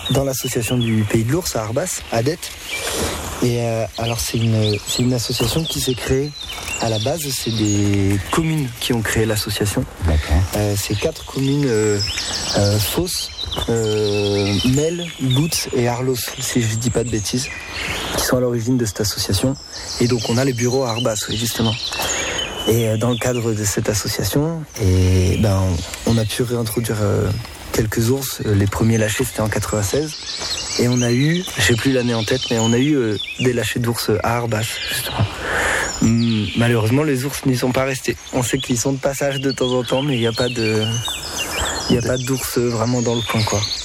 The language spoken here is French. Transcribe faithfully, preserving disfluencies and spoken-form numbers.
dans l'association du Pays de l'Ours à Arbas, à Dette. Et euh, alors c'est une, c'est une association qui s'est créée à la base, c'est des communes qui ont créé l'association. D'accord. Euh, c'est quatre communes, euh, euh, Fos, euh, Mel, Boutz et Arlos, si je ne dis pas de bêtises, qui sont à l'origine de cette association. Et donc on a les bureaux à Arbas, oui, justement. Et euh, dans le cadre de cette association, et, ben, on, on a pu réintroduire euh, quelques ours. Les premiers lâchés, c'était en quatre-vingt-seize. Et on a eu, je sais plus l'année en tête, mais on a eu euh, des lâchers d'ours à Arbas, justement. Hum, malheureusement, les ours n'y sont pas restés. On sait qu'ils sont de passage de temps en temps, mais il n'y a pas de, il n'y a pas d'ours vraiment dans le coin, quoi.